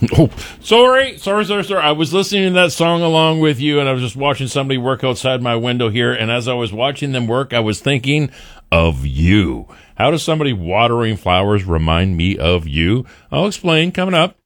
Oh, sorry. I was listening to that song along with you, and I was just watching somebody work outside my window here, and as I was watching them work, I was thinking of you. How does somebody watering flowers remind me of you? I'll explain coming up.